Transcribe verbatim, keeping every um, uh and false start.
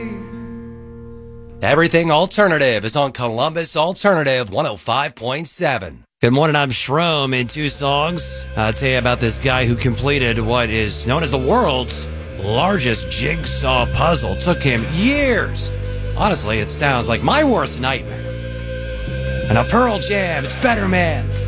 Everything Alternative is on Columbus Alternative one oh five point seven. Good morning, I'm Shrome. In two songs, I'll tell you about this guy who completed what is known as the world's largest jigsaw puzzle. Took him years. Honestly, it sounds like my worst nightmare. And a Pearl Jam, it's Better Man.